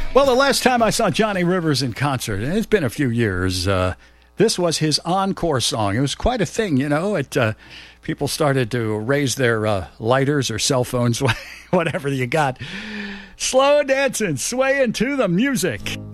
Well, the last time I saw Johnny Rivers in concert, and it's been a few years, this was his encore song. It was quite a thing, you know. People started to raise their lighters or cell phones, whatever you got. Slow dancing, swaying to the music.